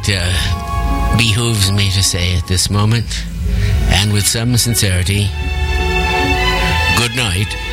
behooves me to say at this moment, and with some sincerity, good night.